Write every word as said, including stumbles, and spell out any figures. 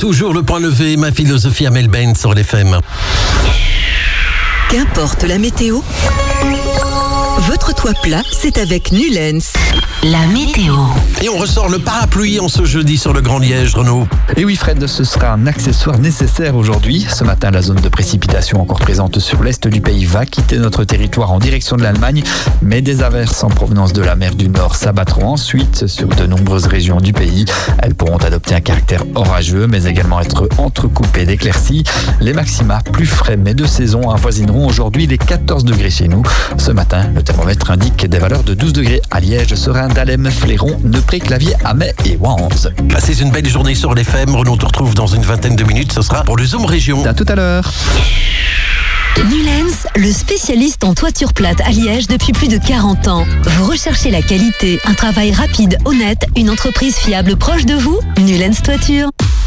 Toujours le point levé, ma philosophie à Melbourne sur les F M. Qu'importe la météo, votre toit plat, c'est avec Nulens. La météo. Et on ressort le parapluie en ce jeudi sur le Grand Liège, Renaud. Et oui Fred, ce sera un accessoire nécessaire aujourd'hui. Ce matin, la zone de précipitation encore présente sur l'est du pays va quitter notre territoire en direction de l'Allemagne. Mais des averses en provenance de la mer du Nord s'abattront ensuite sur de nombreuses régions du pays. Elles pourront adopter un caractère orageux, mais également être entrecoupées d'éclaircies. Les maxima plus frais mais de saison avoisineront aujourd'hui les quatorze degrés chez nous. Ce matin, le thermomètre indique des valeurs de douze degrés à Liège, Serein, Dahlem, Fléron, Neupré, Clavier, Amet et Wans. Passez une belle journée sur les F M. Renaud te retrouve dans une vingtaine de minutes. Ce sera pour le Zoom Région. À tout à l'heure. Nulens, le spécialiste en toiture plate à Liège depuis plus de quarante ans. Vous recherchez la qualité, un travail rapide, honnête, une entreprise fiable proche de vous? Nulens Toiture.